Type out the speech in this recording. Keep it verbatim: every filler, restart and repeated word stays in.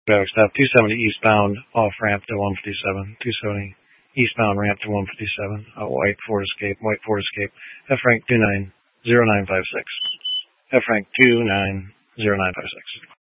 traffic stop, two seventy eastbound off ramp to one fifty-seven, two seventy eastbound ramp to one fifty-seven, uh, white Ford Escape, white Ford Escape, F rank two nine zero nine five six, F rank two nine zero nine five six.